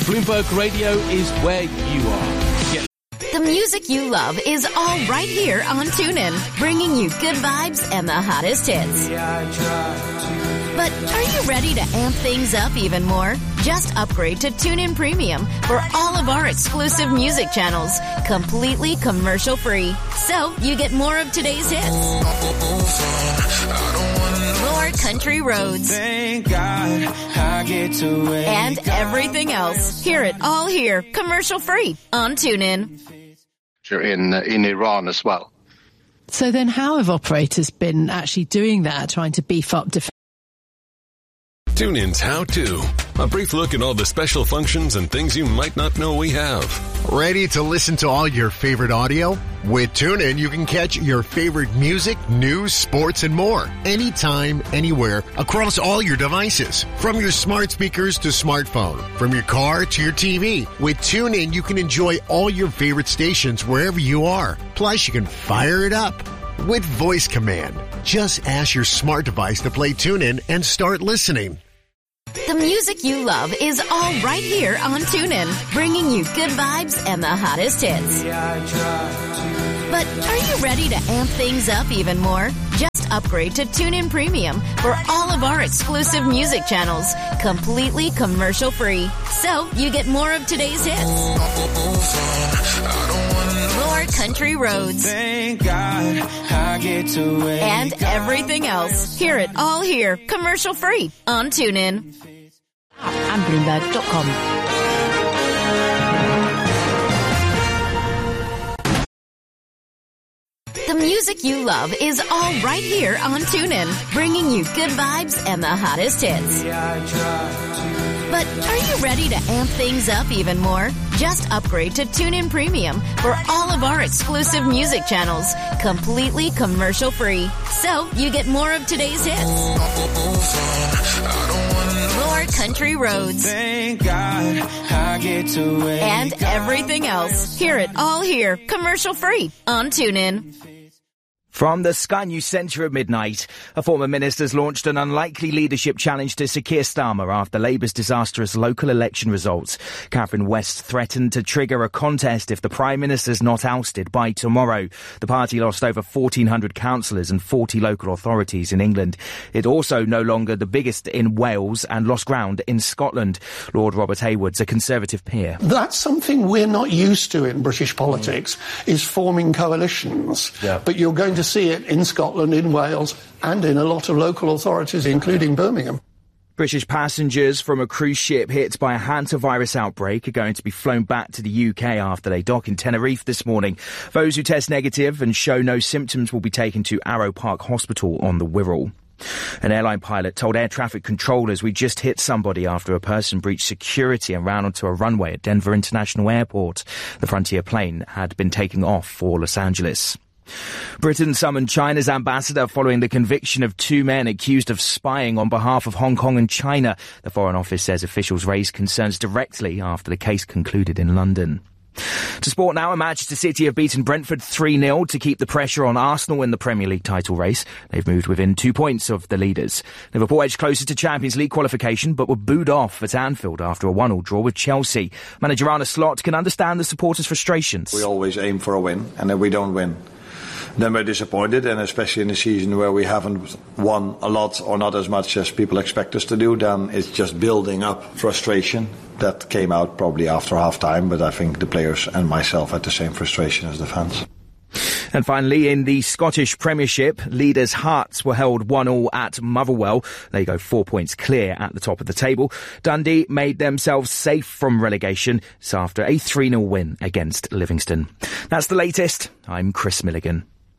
Bloomberg Radio is where you are. The music you love is all right here on TuneIn, bringing you good vibes and the hottest hits. But are you ready to amp things up even more? Just upgrade to TuneIn Premium for all of our exclusive music channels, completely commercial-free. So you get more of today's hits, more country roads, and everything else. Hear it all here, commercial-free on TuneIn. In Iran as well. So then how have operators been actually doing that, trying to beef up defense? TuneIn's How To. A brief look at all the special functions and things you might not know we have. Ready to listen to all your favorite audio? With TuneIn, you can catch your favorite music, news, sports, and more. Anytime, anywhere, across all your devices. From your smart speakers to smartphone. From your car to your TV. With TuneIn, you can enjoy all your favorite stations wherever you are. Plus, you can fire it up with voice command. Just ask your smart device to play TuneIn and start listening. The music you love is all right here on TuneIn, bringing you good vibes and the hottest hits. But are you ready to amp things up even more? Just upgrade to TuneIn Premium for all of our exclusive music channels, completely commercial-free. So you get more of today's hits, more country roads, and everything else. Hear it all here, commercial-free on TuneIn. And Bloomberg.com. The music you love is all right here on TuneIn, bringing you good vibes and the hottest hits. But are you ready to amp things up even more? Just upgrade to TuneIn Premium for all of our exclusive music channels, completely commercial-free. So you get more of today's hits, more country roads, and everything else. Hear it all here, commercial-free on TuneIn. From the Sky News Centre at midnight, a former minister's launched an unlikely leadership challenge to Sir Keir Starmer after Labour's disastrous local election results. Catherine West threatened to trigger a contest if the Prime Minister's not ousted by tomorrow. The party lost over 1,400 councillors and 40 local authorities in England. It also no longer the biggest in Wales and lost ground in Scotland. Lord Robert Hayward's a Conservative peer. That's something we're not used to in British politics, is forming coalitions. Yeah. But you're going to see it in Scotland, in Wales, and in a lot of local authorities, including Birmingham. British passengers from a cruise ship hit by a hantavirus outbreak are going to be flown back to the UK after they dock in Tenerife this morning. Those who test negative and show no symptoms will be taken to Arrow Park Hospital on the Wirral. An airline pilot told air traffic controllers, "We just hit somebody," after a person breached security and ran onto a runway at Denver International Airport. The Frontier plane had been taking off for Los Angeles. Britain summoned China's ambassador following the conviction of two men accused of spying on behalf of Hong Kong and China. The Foreign Office says officials raised concerns directly after the case concluded in London. To sport now, Manchester City have beaten Brentford 3-0 to keep the pressure on Arsenal in the Premier League title race. They've moved within 2 points of the leaders. Liverpool edged closer to Champions League qualification, but were booed off at Anfield after a 1-1 draw with Chelsea. Manager Arne Slot can understand the supporters' frustrations. We always aim for a win, and if we don't win, then we're disappointed, and especially in a season where we haven't won a lot or not as much as people expect us to do, then it's just building up frustration. That came out probably after half-time, but I think the players and myself had the same frustration as the fans. And finally, in the Scottish Premiership, leaders Hearts were held 1-1 at Motherwell. They go 4 points clear at the top of the table. Dundee made themselves safe from relegation after a 3-0 win against Livingston. That's the latest. I'm Chris Milligan.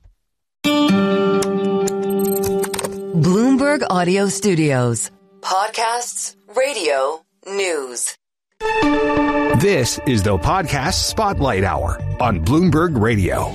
Bloomberg Audio Studios. Podcasts, radio, news. This is the Podcast Spotlight Hour on Bloomberg Radio.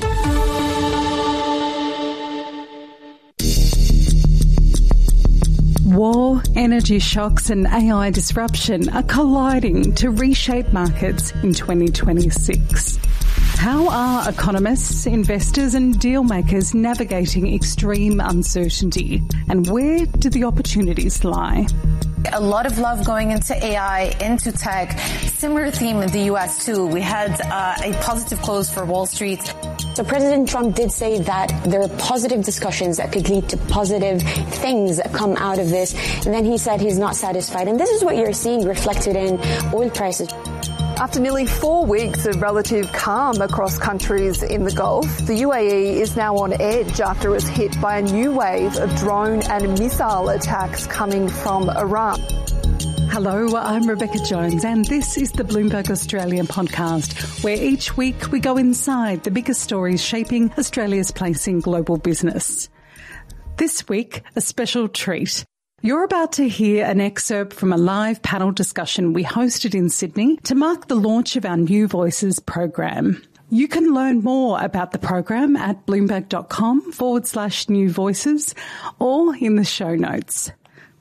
War, energy shocks and AI disruption are colliding to reshape markets in 2026. How are economists, investors and deal makers navigating extreme uncertainty? And where do the opportunities lie? A lot of love going into AI, into tech. Similar theme in the US too. We had a positive close for Wall Street. So President Trump did say that there are positive discussions that could lead to positive things that come out of this. And then he said he's not satisfied. And this is what you're seeing reflected in oil prices. After nearly 4 weeks of relative calm across countries in the Gulf, the UAE is now on edge after it was hit by a new wave of drone and missile attacks coming from Iran. Hello, I'm Rebecca Jones and this is the Bloomberg Australia podcast, where each week we go inside the biggest stories shaping Australia's place in global business. This week, a special treat. You're about to hear an excerpt from a live panel discussion we hosted in Sydney to mark the launch of our New Voices program. You can learn more about the program at bloomberg.com/New Voices or in the show notes.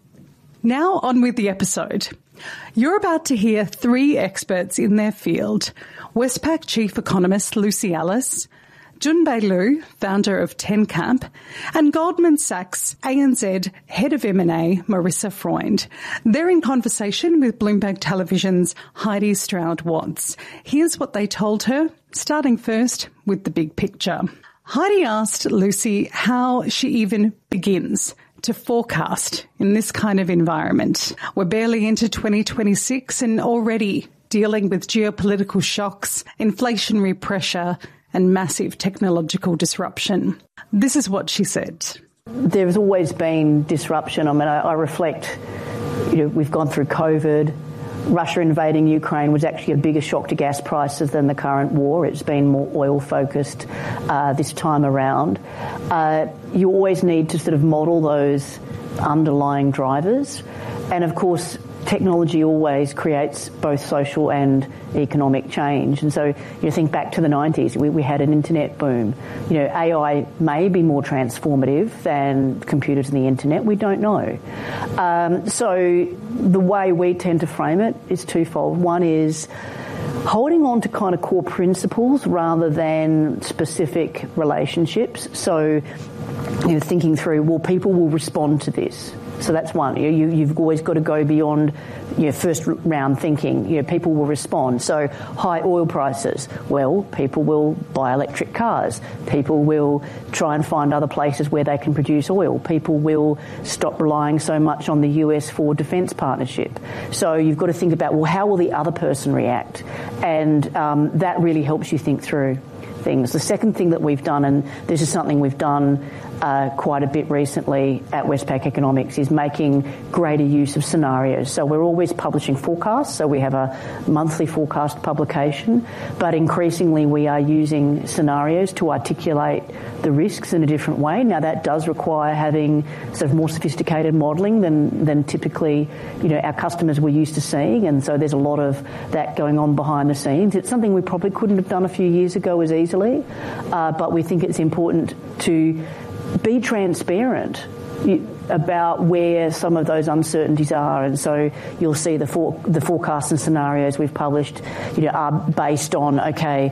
Now on with the episode. You're about to hear 3 experts in their field: Westpac Chief Economist Lucy Ellis, Junbei Liu, founder of TenCap, and Goldman Sachs ANZ Head of M&A, Marissa Freund. They're in conversation with Bloomberg Television's Heidi Stroud-Watts. Here's what they told her, starting first with the big picture. Heidi asked Lucy how she even begins to forecast in this kind of environment. We're barely into 2026 and already dealing with geopolitical shocks, inflationary pressure, and massive technological disruption. This is what she said. There's always been disruption. I mean, I reflect, we've gone through COVID. Russia invading Ukraine was actually a bigger shock to gas prices than the current war. It's been more oil-focused this time around. You always need to sort of model those underlying drivers. And, of course, technology always creates both social and economic change. And so you think back to the 90s, we had an internet boom. AI may be more transformative than computers and the internet. We don't know. So the way we tend to frame it is twofold. One is holding on to kind of core principles rather than specific relationships. So thinking through, well, people will respond to this. So that's one. You've always got to go beyond first round thinking. People will respond. So high oil prices, well, people will buy electric cars. People will try and find other places where they can produce oil. People will stop relying so much on the US for defence partnership. So you've got to think about, well, how will the other person react? And that really helps you think through things. The second thing that we've done, and this is something we've done quite a bit recently at Westpac Economics, is making greater use of scenarios. So we're always publishing forecasts, so we have a monthly forecast publication, but increasingly we are using scenarios to articulate the risks in a different way. Now that does require having sort of more sophisticated modelling than typically our customers were used to seeing, and so there's a lot of that going on behind the scenes. It's something we probably couldn't have done a few years ago as easily, but we think it's important to be transparent about where some of those uncertainties are. And so you'll see the forecasts and scenarios we've published are based on,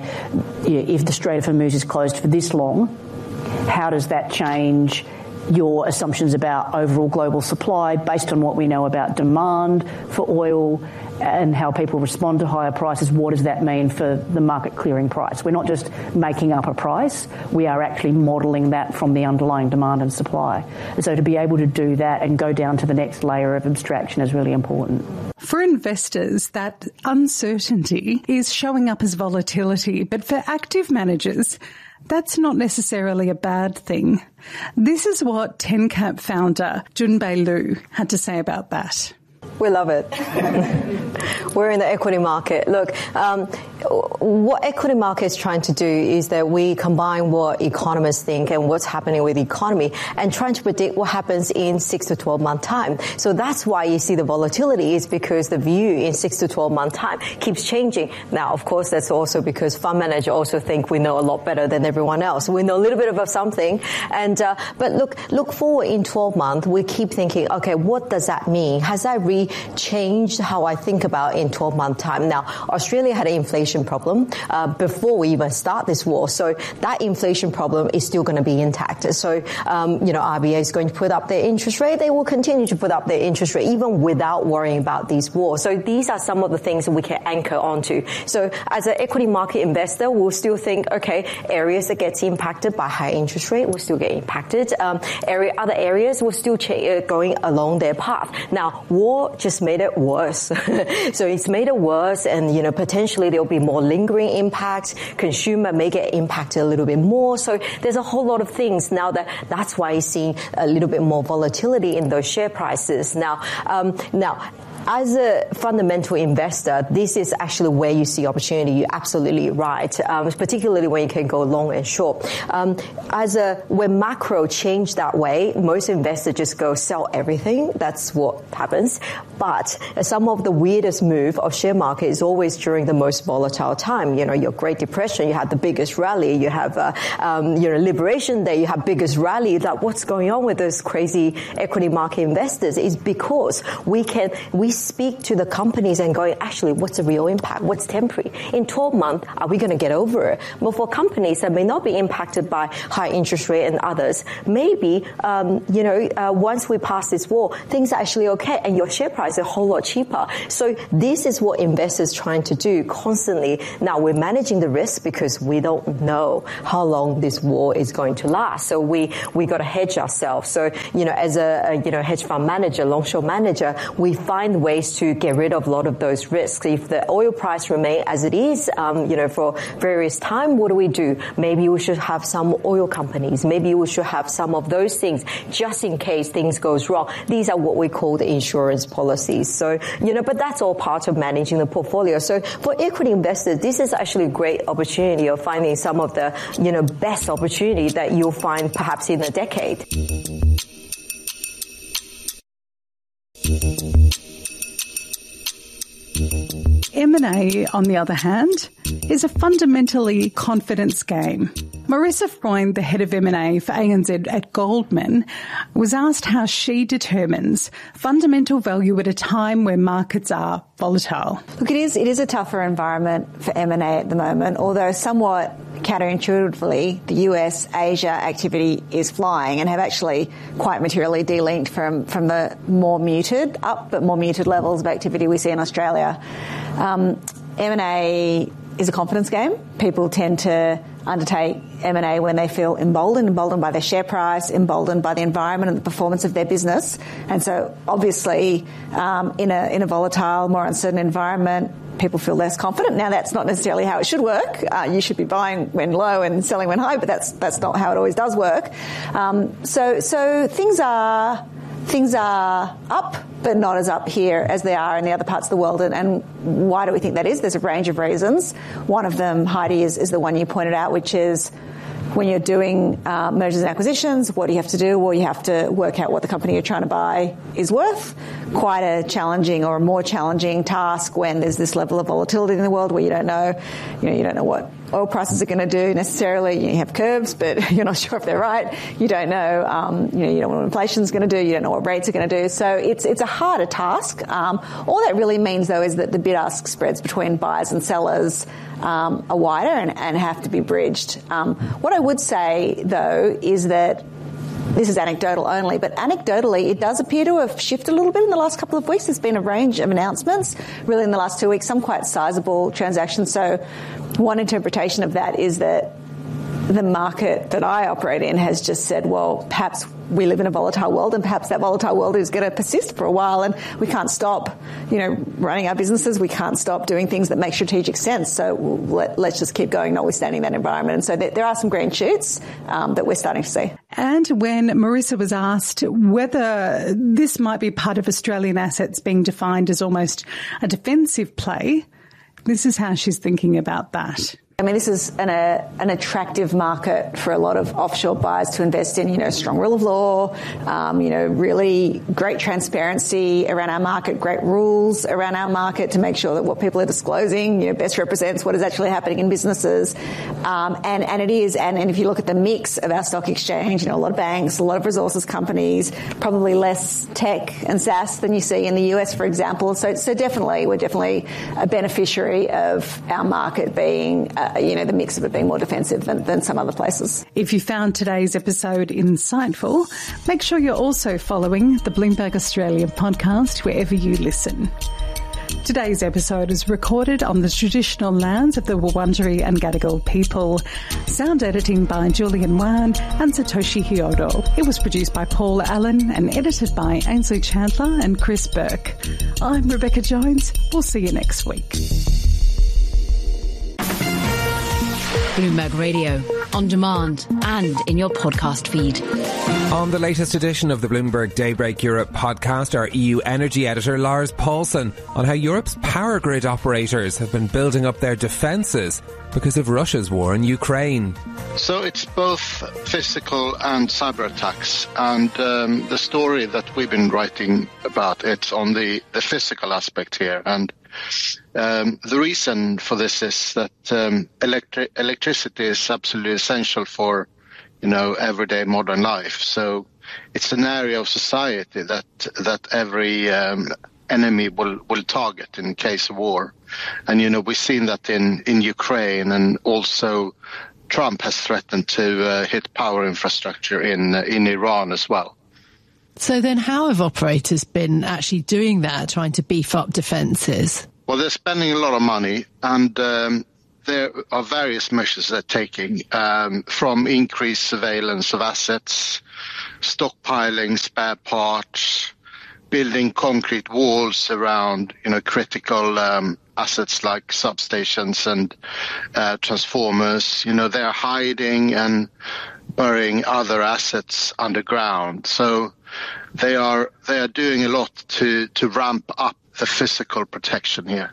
if the Strait of Hormuz is closed for this long, how does that change your assumptions about overall global supply based on what we know about demand for oil and how people respond to higher prices? What does that mean for the market clearing price? We're not just making up a price, we are actually modelling that from the underlying demand and supply. And so to be able to do that and go down to the next layer of abstraction is really important. For investors, that uncertainty is showing up as volatility, but for active managers, that's not necessarily a bad thing. This is what TenCap founder Junbei Liu had to say about that. We love it. We're in the equity market. Look, what equity market is trying to do is that we combine what economists think and what's happening with the economy and trying to predict what happens in 6 to 12 month time. So that's why you see the volatility, is because the view in 6 to 12 month time keeps changing. Now, of course, that's also because fund managers also think we know a lot better than everyone else. We know a little bit about something. And, but look forward in 12 months, we keep thinking, okay, what does that mean? Has that changed how I think about in 12 month time? Now, Australia had an inflation problem problem before we even start this war. So that inflation problem is still going to be intact. So, RBA is going to put up their interest rate. They will continue to put up their interest rate even without worrying about these wars. So these are some of the things that we can anchor onto. So as an equity market investor, we'll still think, okay, areas that gets impacted by high interest rate will still get impacted. Other areas will still going along their path. Now, war just made it worse. So it's made it worse, and potentially there'll be more lingering impacts. Consumer may get impacted a little bit more. So there's a whole lot of things now that's why you're seeing a little bit more volatility in those share prices. Now, as a fundamental investor, this is actually where you see opportunity. You're absolutely right, particularly when you can go long and short. When macro change that way, most investors just go sell everything. That's what happens. But some of the weirdest move of share market is always during the most volatile time. Your Great Depression, you had the biggest rally. You have, Liberation Day, you have biggest rally. Like, what's going on with those crazy equity market investors is because we speak to the companies and going, actually, what's the real impact? What's temporary? In 12 months, are we going to get over it? But for companies that may not be impacted by high interest rate and others, maybe, once we pass this war, things are actually okay and your share price is a whole lot cheaper. So this is what investors trying to do constantly. Now, we're managing the risk because we don't know how long this war is going to last. So we got to hedge ourselves. So, as a hedge fund manager, long-short manager, we find ways to get rid of a lot of those risks. If the oil price remain as it is, for various time, what do? Maybe we should have some oil companies. Maybe we should have some of those things just in case things goes wrong. These are what we call the insurance policies. So, but that's all part of managing the portfolio. So for equity investors, this is actually a great opportunity of finding some of the, best opportunity that you'll find perhaps in a decade. M&A, on the other hand, is a fundamentally confidence game. Marissa Freund, the head of M&A for ANZ at Goldman, was asked how she determines fundamental value at a time where markets are volatile. Look, it is a tougher environment for M&A at the moment, although somewhat counterintuitively, the US, Asia activity is flying and have actually quite materially delinked from the more muted levels of activity we see in Australia. M&A is a confidence game. People tend to undertake M&A when they feel emboldened by their share price, emboldened by the environment and the performance of their business. And so obviously, in a volatile, more uncertain environment, people feel less confident. Now, that's not necessarily how it should work. You should be buying when low and selling when high, but that's not how it always does work. So things are up, but not as up here as they are in the other parts of the world. And why do we think that is? There's a range of reasons. One of them, Heidi, is the one you pointed out, which is when you're doing mergers and acquisitions, what do you have to do? Well, you have to work out what the company you're trying to buy is worth. Quite a challenging or a more challenging task when there's this level of volatility in the world where you don't know what oil prices are going to do necessarily. You have curves, but you're not sure if they're right. You don't know, you don't know what inflation's going to do. You don't know what rates are going to do. So it's a harder task. All that really means, though, is that the bid-ask spreads between buyers and sellers are wider and have to be bridged. What I would say, though, is that this is anecdotal only, but anecdotally, it does appear to have shifted a little bit in the last couple of weeks. There's been a range of announcements, really, in the last 2 weeks, some quite sizable transactions. So one interpretation of that is that the market that I operate in has just said, well, perhaps we live in a volatile world and perhaps that volatile world is going to persist for a while and we can't stop, running our businesses. We can't stop doing things that make strategic sense. So let's just keep going, notwithstanding that environment. And so there are some green shoots that we're starting to see. And when Marissa was asked whether this might be part of Australian assets being defined as almost a defensive play, this is how she's thinking about that. I mean, this is an attractive market for a lot of offshore buyers to invest in, strong rule of law, really great transparency around our market, great rules around our market to make sure that what people are disclosing, best represents what is actually happening in businesses. And it is, and if you look at the mix of our stock exchange, a lot of banks, a lot of resources companies, probably less tech and SaaS than you see in the US, for example. So definitely, we're definitely a beneficiary of our market being, the mix of it being more defensive than some other places. If you found today's episode insightful, make sure you're also following the Bloomberg Australia podcast wherever you listen. Today's episode is recorded on the traditional lands of the Wurundjeri and Gadigal people. Sound editing by Julian Wan and Satoshi Hyodo. It was produced by Paul Allen and edited by Ainsley Chandler and Chris Burke. I'm Rebecca Jones. We'll see you next week. Bloomberg Radio, on demand and in your podcast feed. On the latest edition of the Bloomberg Daybreak Europe podcast, our EU energy editor Lars Paulson on how Europe's power grid operators have been building up their defences because of Russia's war in Ukraine. So it's both physical and cyber attacks, and the story that we've been writing about, it's on the physical aspect here. And the reason for this is that electricity is absolutely essential for, everyday modern life. So it's an area of society that every enemy will target in case of war. And, we've seen that in Ukraine, and also Trump has threatened to hit power infrastructure in Iran as well. So then how have operators been actually doing that, trying to beef up defences? Well, they're spending a lot of money, and there are various measures they're taking, from increased surveillance of assets, stockpiling spare parts, building concrete walls around, critical assets like substations and transformers. They're hiding and burying other assets underground. So they are doing a lot to ramp up the physical protection here.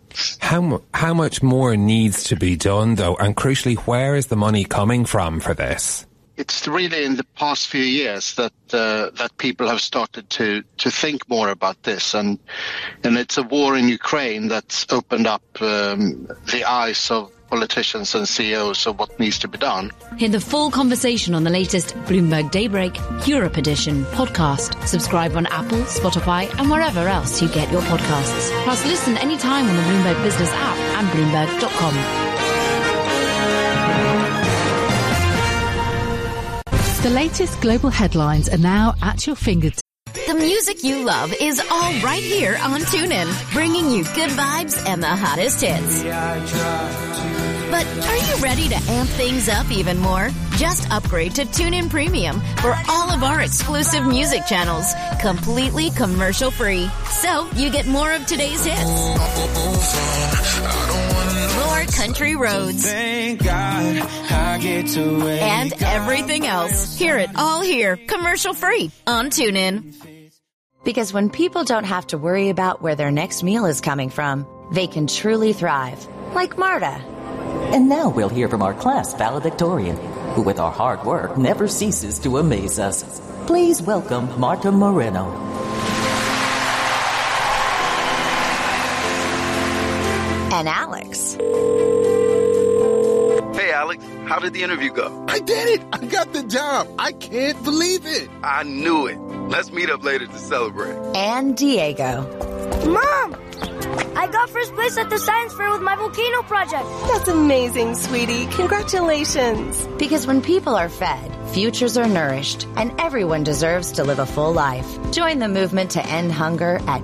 How much more needs to be done, though? And crucially, where is the money coming from for this? It's really in the past few years that people have started to think more about this, and it's a war in Ukraine that's opened up the eyes of politicians and CEOs of what needs to be done. Hear the full conversation on the latest Bloomberg Daybreak Europe Edition podcast. Subscribe on Apple, Spotify, and wherever else you get your podcasts. Plus, listen anytime on the Bloomberg Business app and Bloomberg.com. The latest global headlines are now at your fingertips. The music you love is all right here on TuneIn, bringing you good vibes and the hottest hits. But are you ready to amp things up even more? Just upgrade to TuneIn Premium for all of our exclusive music channels, completely commercial-free. So you get more of today's hits, more country roads, thank God I get to wake and everything else. Hear it all here, commercial-free on TuneIn. Because when people don't have to worry about where their next meal is coming from, they can truly thrive. Like Marta. And now we'll hear from our class valedictorian, who with our hard work never ceases to amaze us. Please welcome Marta Moreno. And Alex. Hey, Alex, how did the interview go? I did it! I got the job! I can't believe it! I knew it. Let's meet up later to celebrate. And Diego. Mom! I got first place at the science fair with my volcano project. That's amazing, sweetie. Congratulations. Because when people are fed, futures are nourished, and everyone deserves to live a full life. Join the movement to end hunger at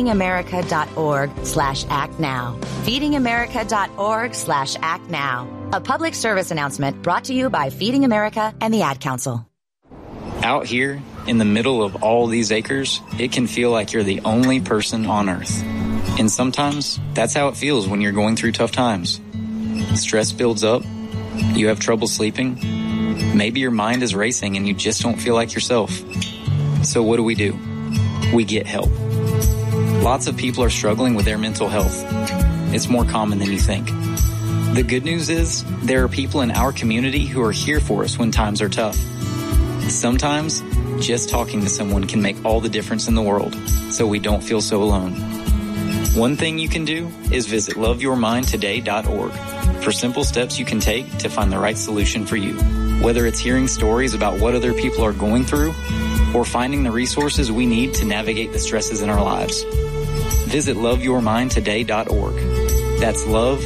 feedingamerica.org/actnow. feedingamerica.org/actnow. A public service announcement brought to you by Feeding America and the Ad Council. Out here, in the middle of all these acres, it can feel like you're the only person on Earth. And sometimes, that's how it feels when you're going through tough times. Stress builds up, you have trouble sleeping, maybe your mind is racing and you just don't feel like yourself. So what do? We get help. Lots of people are struggling with their mental health. It's more common than you think. The good news is there are people in our community who are here for us when times are tough. Sometimes just talking to someone can make all the difference in the world, so we don't feel so alone. One thing you can do is visit loveyourmindtoday.org for simple steps you can take to find the right solution for you. Whether it's hearing stories about what other people are going through or finding the resources we need to navigate the stresses in our lives. Visit loveyourmindtoday.org. That's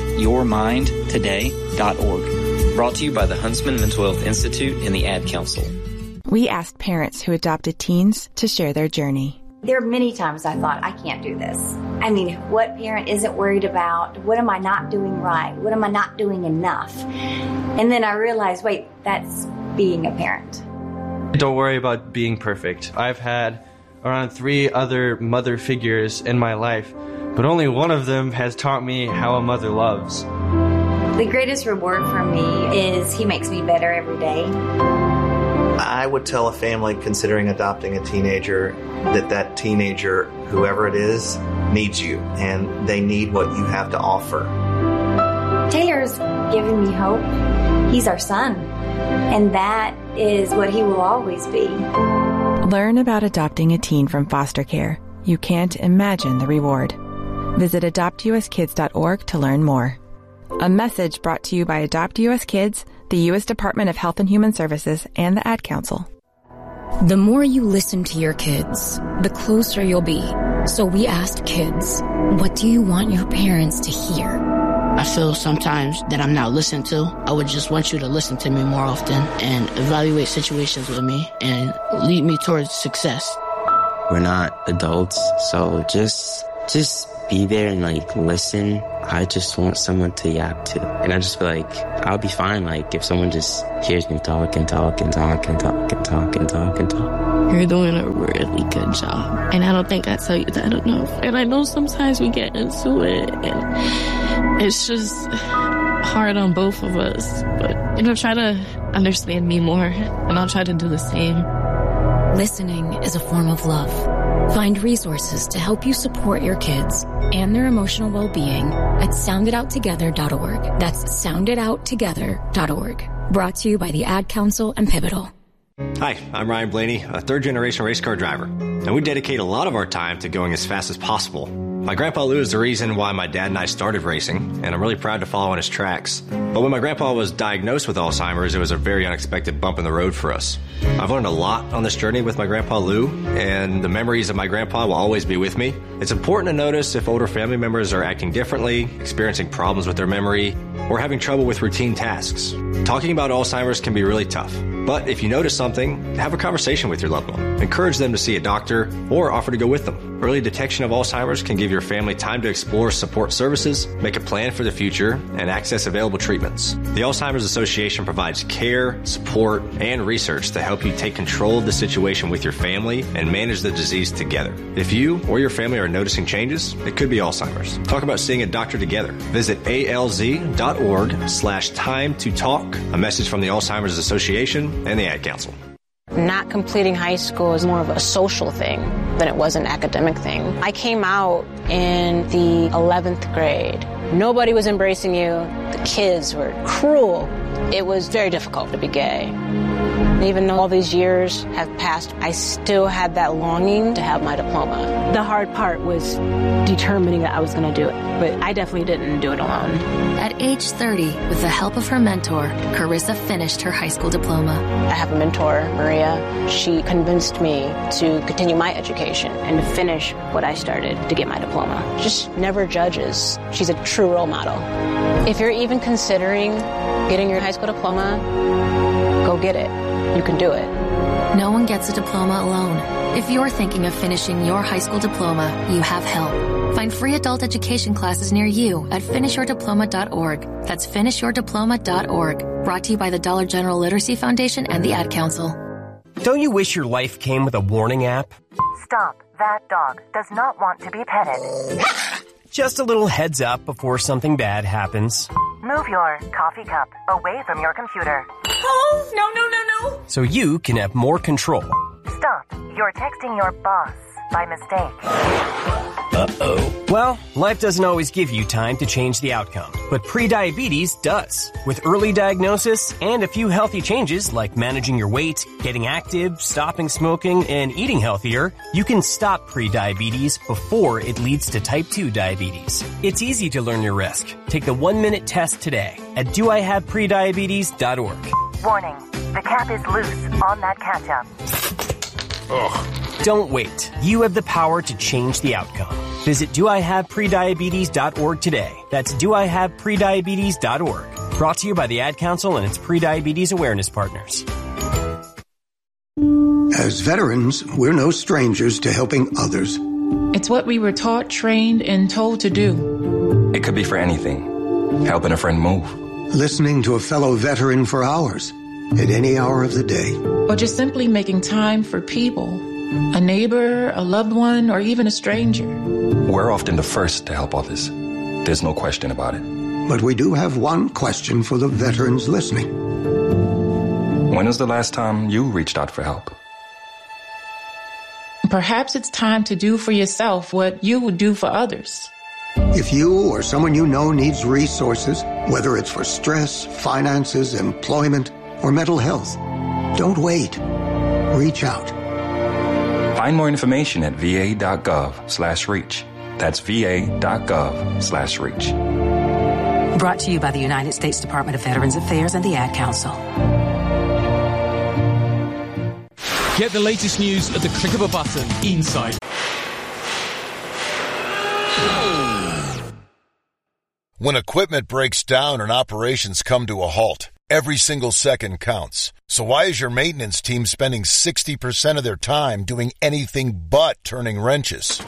loveyourmindtoday.org. Brought to you by the Huntsman Mental Health Institute and the Ad Council. We asked parents who adopted teens to share their journey. There are many times I thought, I can't do this. I mean, what parent isn't worried about? What am I not doing right? What am I not doing enough? And then I realized, wait, that's being a parent. Don't worry about being perfect. I've had around 3 other mother figures in my life, but only one of them has taught me how a mother loves. The greatest reward for me is he makes me better every day. I would tell a family considering adopting a teenager that teenager, whoever it is, needs you, and they need what you have to offer. Taylor's given me hope. He's our son, and that is what he will always be. Learn about adopting a teen from foster care. You can't imagine the reward. Visit adoptuskids.org to learn more. A message brought to you by Adopt US Kids, the U.S. Department of Health and Human Services, and the Ad Council. The more you listen to your kids, the closer you'll be. So we asked kids, what do you want your parents to hear? I feel sometimes that I'm not listened to. I would just want you to listen to me more often and evaluate situations with me and lead me towards success. We're not adults, so just be there and listen. I just want someone to yap to. And I just feel like I'll be fine if someone just hears me talk and talk and talk and talk and talk and talk and talk. You're doing a really good job. And I don't think I tell you that enough. And I know sometimes we get into it and it's just hard on both of us. But, try to understand me more and I'll try to do the same. Listening is a form of love. Find resources to help you support your kids and their emotional well-being at sounditouttogether.org. That's sounditouttogether.org. Brought to you by the Ad Council and Pivotal. Hi, I'm Ryan Blaney, a third-generation race car driver, and we dedicate a lot of our time to going as fast as possible. My grandpa Lou is the reason why my dad and I started racing, and I'm really proud to follow in his tracks. But when my grandpa was diagnosed with Alzheimer's, it was a very unexpected bump in the road for us. I've learned a lot on this journey with my grandpa Lou, and the memories of my grandpa will always be with me. It's important to notice if older family members are acting differently, experiencing problems with their memory, or having trouble with routine tasks. Talking about Alzheimer's can be really tough, but if you notice something, have a conversation with your loved one. Encourage them to see a doctor or offer to go with them. Early detection of Alzheimer's can give your family time to explore support services, make a plan for the future, and access available treatments. The Alzheimer's Association provides care, support, and research to help you take control of the situation with your family and manage the disease together. If you or your family are noticing changes, it could be Alzheimer's. Talk about seeing a doctor together. Visit alz.org/time to talk. A message from the Alzheimer's Association and the Ad Council. Not completing high school is more of a social thing than it was an academic thing. I came out in the 11th grade. Nobody was embracing you. The kids were cruel. It was very difficult to be gay. Even though all these years have passed, I still had that longing to have my diploma. The hard part was determining that I was going to do it, but I definitely didn't do it alone. At age 30, with the help of her mentor, Carissa finished her high school diploma. I have a mentor, Maria. She convinced me to continue my education and to finish what I started to get my diploma. Just never judges. She's a true role model. If you're even considering getting your high school diploma, go get it. You can do it. No one gets a diploma alone. If you're thinking of finishing your high school diploma, you have help. Find free adult education classes near you at finishyourdiploma.org. That's finishyourdiploma.org. Brought to you by the Dollar General Literacy Foundation and the Ad Council. Don't you wish your life came with a warning app? Stop. That dog does not want to be petted. Just a little heads up before something bad happens. Move your coffee cup away from your computer. Oh, no. So you can have more control. Stop. You're texting your boss by mistake. Uh-oh. Well, life doesn't always give you time to change the outcome, but prediabetes does. With early diagnosis and a few healthy changes like managing your weight, getting active, stopping smoking, and eating healthier, you can stop prediabetes before it leads to type 2 diabetes. It's easy to learn your risk. Take the 1-minute test today at doihaveprediabetes.org. Warning, the cap is loose on that ketchup. Ugh. Don't wait. You have the power to change the outcome. Visit doihaveprediabetes.org today. That's doihaveprediabetes.org. Brought to you by the Ad Council and its Prediabetes Awareness Partners. As veterans, we're no strangers to helping others. It's what we were taught, trained, and told to do. It could be for anything. Helping a friend move. Listening to a fellow veteran for hours, at any hour of the day. Or just simply making time for people. A neighbor, a loved one, or even a stranger. We're often the first to help others. There's no question about it. But we do have one question for the veterans listening. When was the last time you reached out for help? Perhaps it's time to do for yourself what you would do for others. If you or someone you know needs resources, whether it's for stress, finances, employment, or mental health, don't wait. Reach out. Find more information at va.gov/reach. That's va.gov/reach. Brought to you by the United States Department of Veterans Affairs and the Ad Council. Get the latest news at the click of a button inside. When equipment breaks down and operations come to a halt, every single second counts. So why is your maintenance team spending 60% of their time doing anything but turning wrenches?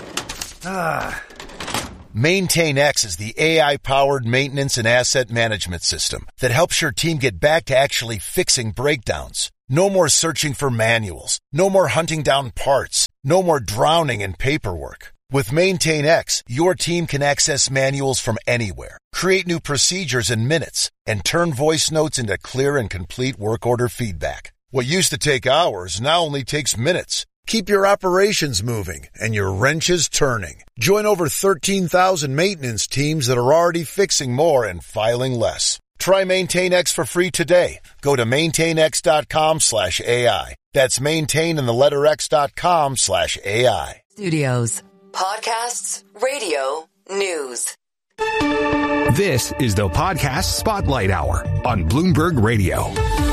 MaintainX is the AI-powered maintenance and asset management system that helps your team get back to actually fixing breakdowns. No more searching for manuals. No more hunting down parts. No more drowning in paperwork. With MaintainX, your team can access manuals from anywhere, create new procedures in minutes, and turn voice notes into clear and complete work order feedback. What used to take hours now only takes minutes. Keep your operations moving and your wrenches turning. Join over 13,000 maintenance teams that are already fixing more and filing less. Try MaintainX for free today. Go to maintainx.com/AI. That's maintain and the letter x.com/AI. Studios. Podcasts, radio, news. This is the Podcast Spotlight Hour on Bloomberg Radio.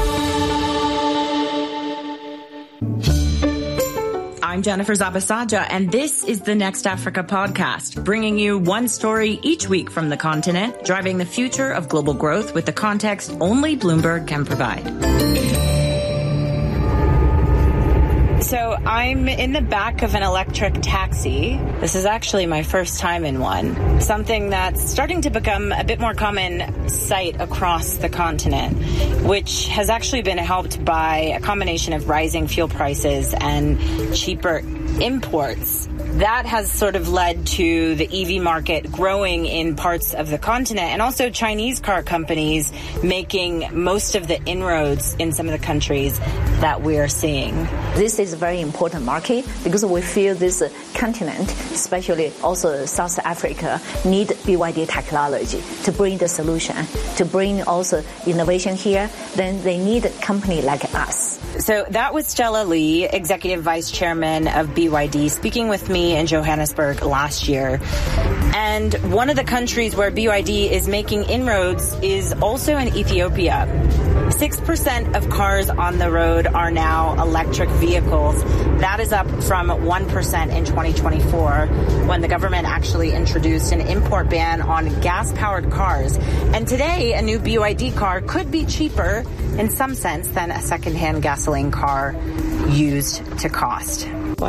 I'm Jennifer Zabasaja, and this is the Next Africa podcast, bringing you one story each week from the continent, driving the future of global growth with the context only Bloomberg can provide. So I'm in the back of an electric taxi. This is actually my first time in one. Something that's starting to become a bit more common sight across the continent, which has actually been helped by a combination of rising fuel prices and cheaper imports. That has sort of led to the EV market growing in parts of the continent, and also Chinese car companies making most of the inroads in some of the countries that we are seeing. This is a very important market because we feel this continent, especially also South Africa, need BYD technology to bring the solution, to bring also innovation here. Then they need a company like us. So that was Stella Lee, Executive Vice Chairman of BYD, speaking with me in Johannesburg last year. And one of the countries where BYD is making inroads is also in Ethiopia. 6% of cars on the road are now electric vehicles. That is up from 1% in 2024, when the government actually introduced an import ban on gas-powered cars. And today, a new BYD car could be cheaper in some sense than a second-hand gasoline car used to cost.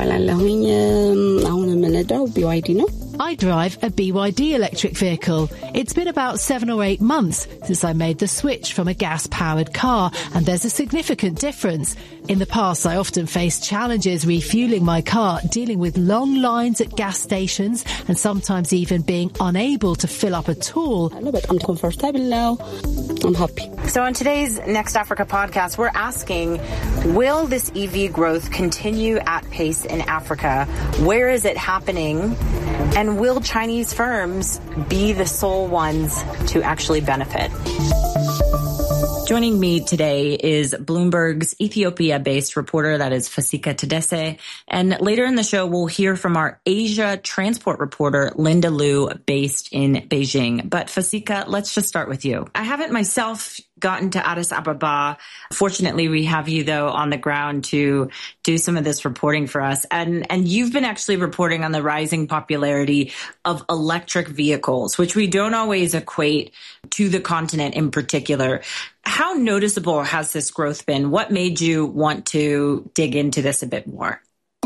I drive a BYD electric vehicle. It's been about 7 or 8 months since I made the switch from a gas-powered car, and there's a significant difference. In the past, I often faced challenges refueling my car, dealing with long lines at gas stations, and sometimes even being unable to fill up at all. But I'm comfortable now. I'm happy. So on today's Next Africa podcast, we're asking, will this EV growth continue at pace in Africa? Where is it happening? And will Chinese firms be the sole ones to actually benefit? Joining me today is Bloomberg's Ethiopia-based reporter, that is Fasika Tadesse. And later in the show, we'll hear from our Asia transport reporter, Linda Liu, based in Beijing. But Fasika, let's just start with you. I haven't myself gotten to Addis Ababa. Fortunately, we have you, though, on the ground to do some of this reporting for us. And you've been actually reporting on the rising popularity of electric vehicles, which we don't always equate to the continent in particular. How noticeable has this growth been? What made you want to dig into this a bit more?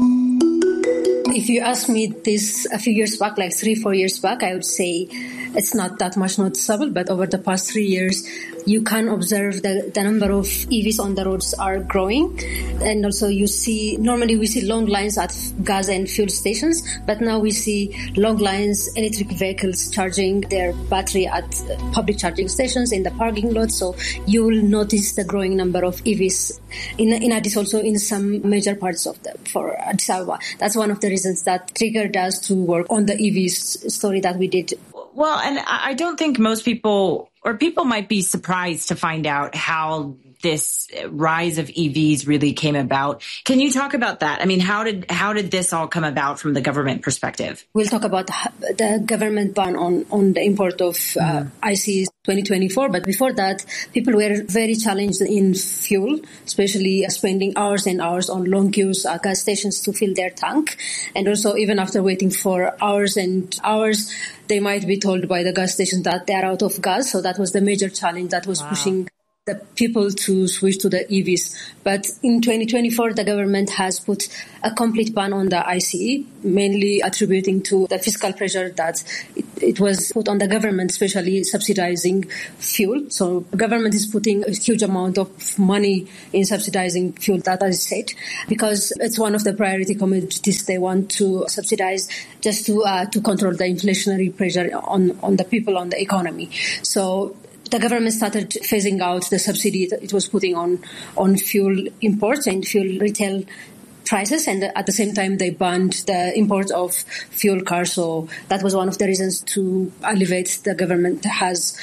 If you asked me this a few years back, like 3-4 years back, I would say it's not that much noticeable. But over the past 3 years, you can observe the number of EVs on the roads are growing. And also normally we see long lines at gas and fuel stations, but now we see long lines, electric vehicles charging their battery at public charging stations in the parking lot. So you will notice the growing number of EVs in Addis, also in some major parts for Addis Ababa. That's one of the reasons that triggered us to work on the EVs story that we did. Well, and I don't think most people, or people might be surprised to find out how this rise of EVs really came about. Can you talk about that? I mean, how did this all come about from the government perspective? We'll talk about the government ban on the import of ICEs 2024. But before that, people were very challenged in fuel, especially spending hours and hours on long queues at gas stations to fill their tank. And also, even after waiting for hours and hours, they might be told by the gas station that they are out of gas. So that was the major challenge that was pushing the people to switch to the EVs. But in 2024, the government has put a complete ban on the ICE, mainly attributing to the fiscal pressure that it was put on the government, especially subsidizing fuel. So the government is putting a huge amount of money in subsidizing fuel, that is said, because it's one of the priority commodities they want to subsidize just to control the inflationary pressure on the people, on the economy. So the government started phasing out the subsidy it was putting on fuel imports and fuel retail prices, and at the same time they banned the import of fuel cars. So that was one of the reasons to alleviate the government has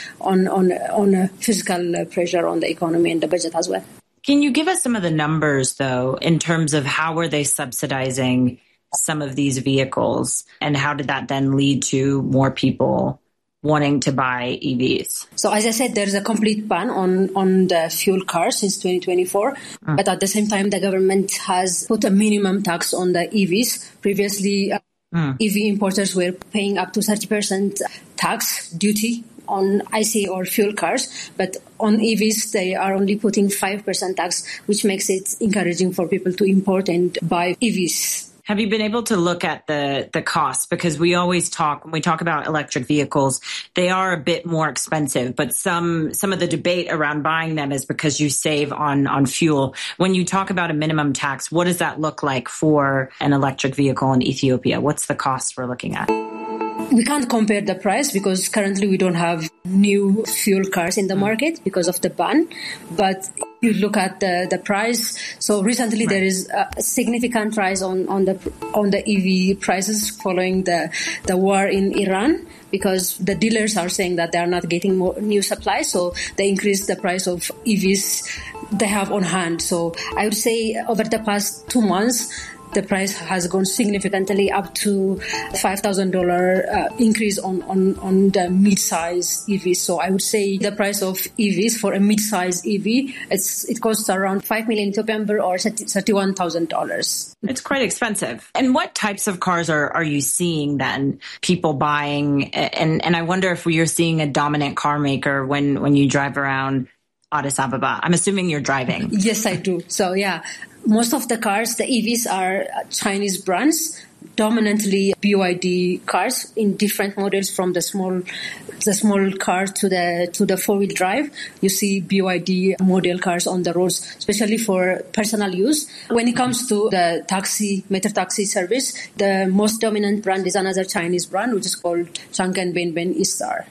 on fiscal pressure on the economy and the budget as well. Can you give us some of the numbers, though, in terms of how were they subsidizing some of these vehicles, and how did that then lead to more people wanting to buy EVs? So as I said, there's a complete ban on the fuel cars since 2024. But at the same time, the government has put a minimum tax on the EVs. Previously, EV importers were paying up to 30% tax duty on IC or fuel cars. But on EVs, they are only putting 5% tax, which makes it encouraging for people to import and buy EVs. Have you been able to look at the cost? Because we always when we talk about electric vehicles, they are a bit more expensive, but some of the debate around buying them is because you save on fuel. When you talk about a minimum tax, what does that look like for an electric vehicle in Ethiopia? What's the cost we're looking at? We can't compare the price because currently we don't have new fuel cars in the market because of the ban. But you look at the price. So recently there is a significant rise on the EV prices following the war in Iran, because the dealers are saying that they are not getting more new supply. So they increase the price of EVs they have on hand. So I would say over the past 2 months, the price has gone significantly up to $5,000 increase on the mid-size EV. So I would say the price of EVs for a mid-size EV, it costs around 5 million Ethiopian birr or $31,000. It's quite expensive. And what types of cars are you seeing then people buying? And I wonder if you're seeing a dominant car maker when you drive around Addis Ababa. I'm assuming you're driving. Yes, I do. So yeah, most of the cars, the EVs are Chinese brands, dominantly BYD cars in different models, from the small car to the 4-wheel drive. You see BYD model cars on the roads, especially for personal use. When it comes to the metro taxi service, the most dominant brand is another Chinese brand, which is called Chang'an Benben Estar.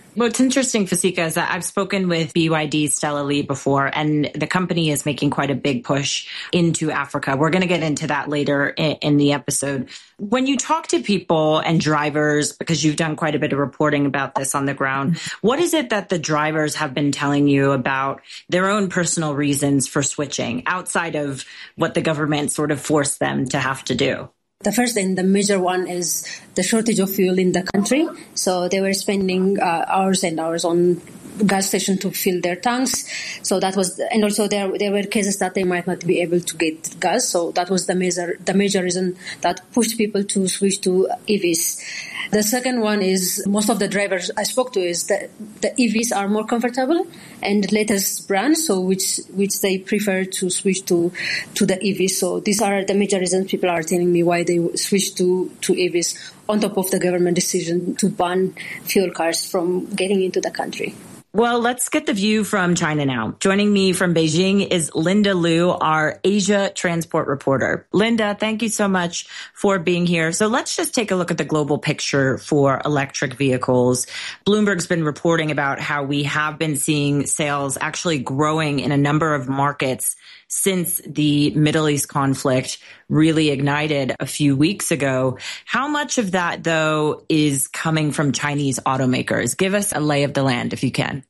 What's interesting, Fasika, is that I've spoken with BYD's Stella Li before, and the company is making quite a big push into Africa. We're going to get into that later in the episode. When you talk to people and drivers, because you've done quite a bit of reporting about this on the ground, what is it that the drivers have been telling you about their own personal reasons for switching outside of what the government sort of forced them to have to do? The first and the major one is the shortage of fuel in the country. So they were spending hours and hours on gas station to fill their tanks. So that was, and also there were cases that they might not be able to get gas. So that was the major reason that pushed people to switch to EVs. The second one is most of the drivers I spoke to is that the EVs are more comfortable and latest brands, so which they prefer to switch to the EVs. So these are the major reasons people are telling me why they switch to EVs on top of the government decision to ban fuel cars from getting into the country. Well, let's get the view from China now. Joining me from Beijing is Linda Liu, our Asia transport reporter. Linda, thank you so much for being here. So let's just take a look at the global picture for electric vehicles. Bloomberg's been reporting about how we have been seeing sales actually growing in a number of markets since the Middle East conflict really ignited a few weeks ago. How much of that, though, is coming from Chinese automakers? Give us a lay of the land, if you can.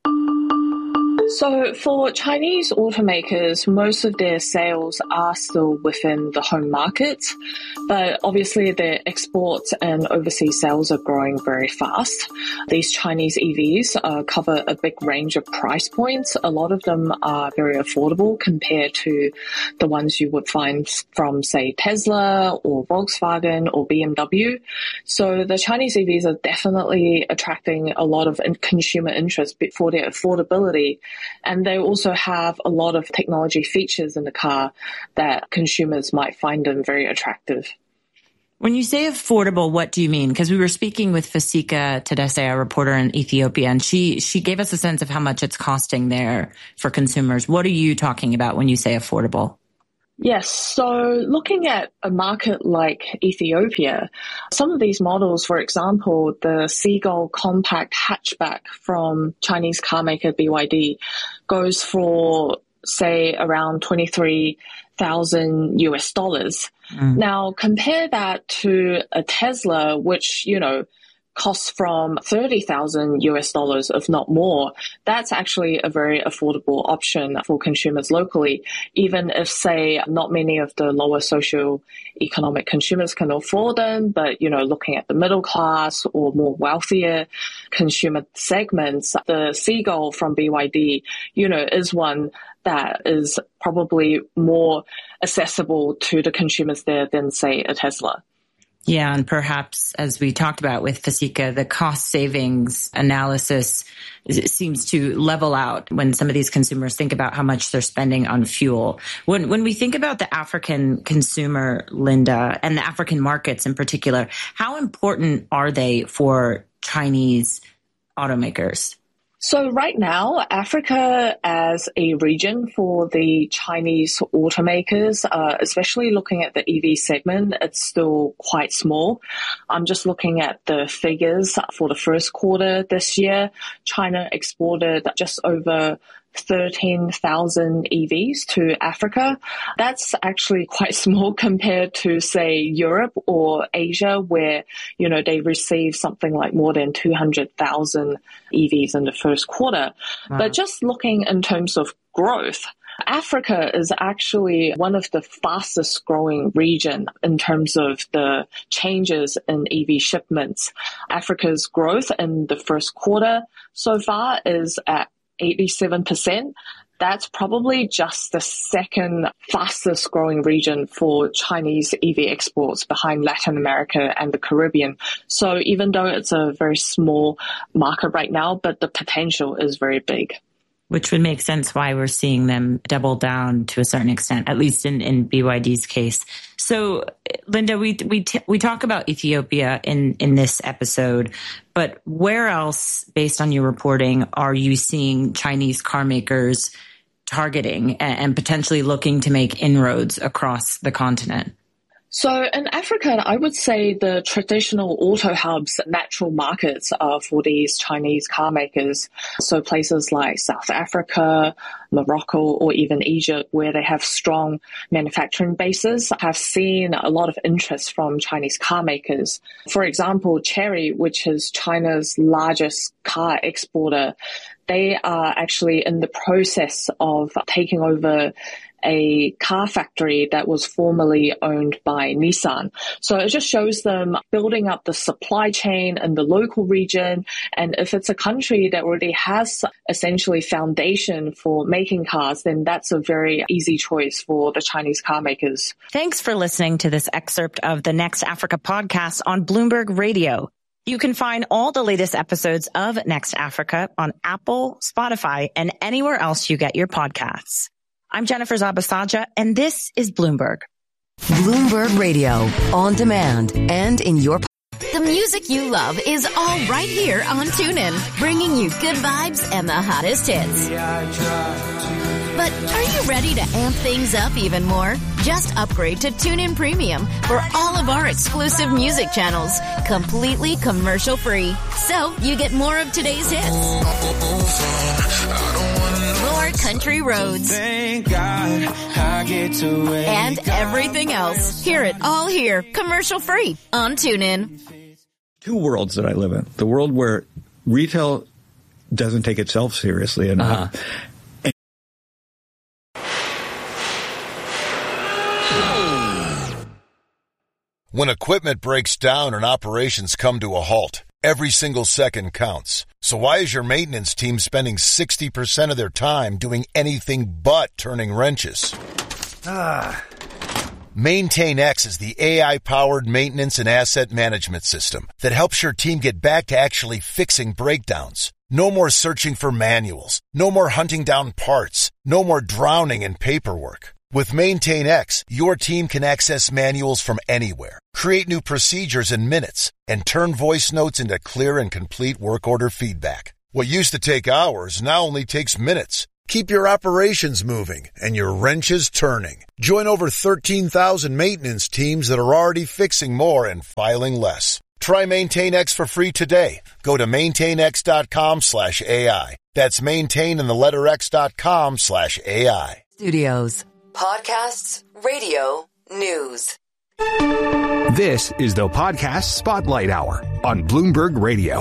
So for Chinese automakers, most of their sales are still within the home market, but obviously their exports and overseas sales are growing very fast. These Chinese EVs cover a big range of price points. A lot of them are very affordable compared to the ones you would find from, say, Tesla or Volkswagen or BMW. So the Chinese EVs are definitely attracting a lot of consumer interest for their affordability. And they also have a lot of technology features in the car that consumers might find them very attractive. When you say affordable, what do you mean? Because we were speaking with Fasika Tadesse, a reporter in Ethiopia, and she gave us a sense of how much it's costing there for consumers. What are you talking about when you say affordable? Yes. So looking at a market like Ethiopia, some of these models, for example, the Seagull compact hatchback from Chinese carmaker BYD goes for, say, around $23,000 US. Now compare that to a Tesla, which, costs from $30,000 US, if not more. That's actually a very affordable option for consumers locally, even if, say, not many of the lower socio-economic consumers can afford them, but, looking at the middle class or more wealthier consumer segments, the Seagull from BYD, is one that is probably more accessible to the consumers there than, say, a Tesla. Yeah, and perhaps, as we talked about with Fasika, the cost savings analysis seems to level out when some of these consumers think about how much they're spending on fuel. When we think about the African consumer, Linda, and the African markets in particular, how important are they for Chinese automakers? So right now, Africa as a region for the Chinese automakers, especially looking at the EV segment, it's still quite small. I'm just looking at the figures for the first quarter this year. China exported just over 13,000 EVs to Africa. That's actually quite small compared to, say, Europe or Asia, where, they receive something like more than 200,000 EVs in the first quarter. Wow. But just looking in terms of growth, Africa is actually one of the fastest growing region in terms of the changes in EV shipments. Africa's growth in the first quarter so far is at 87%. That's probably just the second fastest growing region for Chinese EV exports behind Latin America and the Caribbean. So even though it's a very small market right now, but the potential is very big. Which would make sense why we're seeing them double down to a certain extent, at least in BYD's case. So, Linda, we talk about Ethiopia in this episode, but where else, based on your reporting, are you seeing Chinese car makers targeting and potentially looking to make inroads across the continent? So in Africa, I would say the traditional auto hubs, natural markets for these Chinese car makers. So places like South Africa, Morocco, or even Egypt, where they have strong manufacturing bases, have seen a lot of interest from Chinese car makers. For example, Chery, which is China's largest car exporter, they are actually in the process of taking over a car factory that was formerly owned by Nissan. So it just shows them building up the supply chain in the local region. And if it's a country that already has essentially foundation for making cars, then that's a very easy choice for the Chinese car makers. Thanks for listening to this excerpt of the Next Africa podcast on Bloomberg Radio. You can find all the latest episodes of Next Africa on Apple, Spotify, and anywhere else you get your podcasts. I'm Jennifer Zabasaja, and this is Bloomberg. Bloomberg Radio, on demand and in your... The music you love is all right here on TuneIn, bringing you good vibes and the hottest hits. But are you ready to amp things up even more? Just upgrade to TuneIn Premium for all of our exclusive music channels, completely commercial-free. So you get more of today's hits. More country roads. Thank God I get to and everything else. Hear it all here, commercial-free on TuneIn. Two worlds that I live in. The world where retail doesn't take itself seriously enough. When equipment breaks down and operations come to a halt, every single second counts. So why is your maintenance team spending 60% of their time doing anything but turning wrenches? MaintainX is the AI-powered maintenance and asset management system that helps your team get back to actually fixing breakdowns. No more searching for manuals. No more hunting down parts. No more drowning in paperwork. With MaintainX, your team can access manuals from anywhere, create new procedures in minutes, and turn voice notes into clear and complete work order feedback. What used to take hours now only takes minutes. Keep your operations moving and your wrenches turning. Join over 13,000 maintenance teams that are already fixing more and filing less. Try MaintainX for free today. Go to maintainx.com/AI. That's maintain and the letter x.com/AI. Studios. Podcasts, radio, news. This is the Podcast Spotlight Hour on Bloomberg Radio.